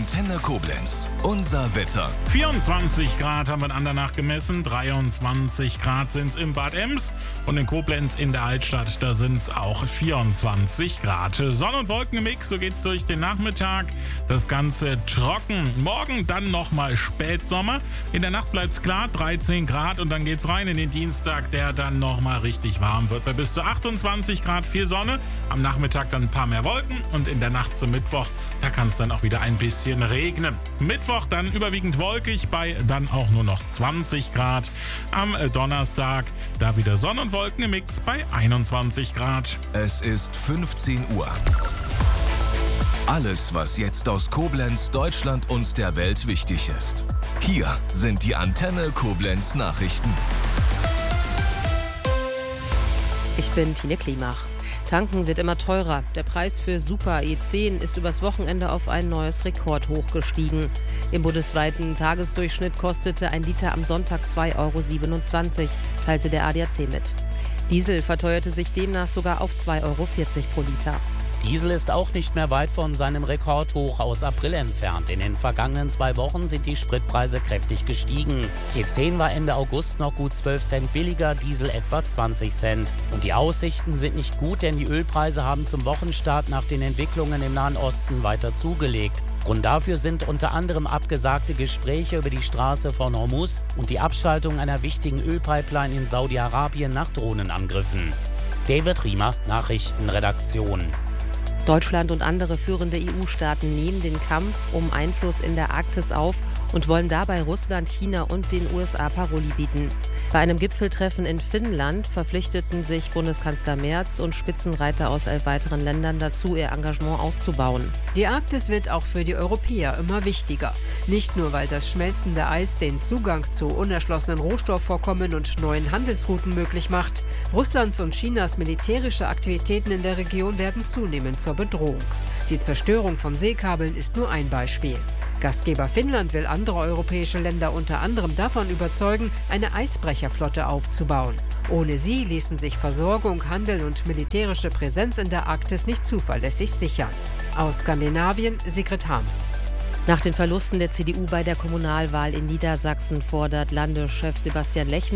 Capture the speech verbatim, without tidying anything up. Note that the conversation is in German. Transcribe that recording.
Antenne Koblenz. Unser Wetter. vierundzwanzig Grad haben wir in Andernach gemessen, dreiundzwanzig Grad sind es in Bad Ems und in Koblenz in der Altstadt, da sind es auch vierundzwanzig Grad. Sonne- und Wolkenmix, so geht's durch den Nachmittag. Das Ganze trocken. Morgen dann nochmal Spätsommer. In der Nacht bleibt's klar, dreizehn Grad und dann geht's rein in den Dienstag, der dann nochmal richtig warm wird. Bei bis zu achtundzwanzig Grad, viel Sonne. Am Nachmittag dann ein paar mehr Wolken und in der Nacht zum Mittwoch, da kann es dann auch wieder ein bisschen regnen. Mittwoch dann überwiegend wolkig, bei dann auch nur noch zwanzig Grad. Am Donnerstag da wieder Sonne und Wolken im Mix bei einundzwanzig Grad. Es ist fünfzehn Uhr. Alles, was jetzt aus Koblenz, Deutschland und der Welt wichtig ist. Hier sind die Antenne Koblenz Nachrichten. Ich bin Tine Klimach. Tanken wird immer teurer. Der Preis für Super E zehn ist übers Wochenende auf ein neues Rekordhoch gestiegen. Im bundesweiten Tagesdurchschnitt kostete ein Liter am Sonntag zwei Euro siebenundzwanzig, teilte der A D A C mit. Diesel verteuerte sich demnach sogar auf zwei Euro vierzig pro Liter. Diesel ist auch nicht mehr weit von seinem Rekordhoch aus April entfernt. In den vergangenen zwei Wochen sind die Spritpreise kräftig gestiegen. E zehn war Ende August noch gut zwölf Cent billiger, Diesel etwa zwanzig Cent. Und die Aussichten sind nicht gut, denn die Ölpreise haben zum Wochenstart nach den Entwicklungen im Nahen Osten weiter zugelegt. Grund dafür sind unter anderem abgesagte Gespräche über die Straße von Hormuz und die Abschaltung einer wichtigen Ölpipeline in Saudi-Arabien nach Drohnenangriffen. David Riemer, Nachrichtenredaktion. Deutschland und andere führende E U-Staaten nehmen den Kampf um Einfluss in der Arktis auf und wollen dabei Russland, China und den U S A Paroli bieten. Bei einem Gipfeltreffen in Finnland verpflichteten sich Bundeskanzler Merz und Spitzenreiter aus elf weiteren Ländern dazu, ihr Engagement auszubauen. Die Arktis wird auch für die Europäer immer wichtiger. Nicht nur, weil das schmelzende Eis den Zugang zu unerschlossenen Rohstoffvorkommen und neuen Handelsrouten möglich macht. Russlands und Chinas militärische Aktivitäten in der Region werden zunehmend zur Bedrohung. Die Zerstörung von Seekabeln ist nur ein Beispiel. Gastgeber Finnland will andere europäische Länder unter anderem davon überzeugen, eine Eisbrecherflotte aufzubauen. Ohne sie ließen sich Versorgung, Handel und militärische Präsenz in der Arktis nicht zuverlässig sichern. Aus Skandinavien, Sigrid Harms. Nach den Verlusten der C D U bei der Kommunalwahl in Niedersachsen fordert Landeschef Sebastian Lechner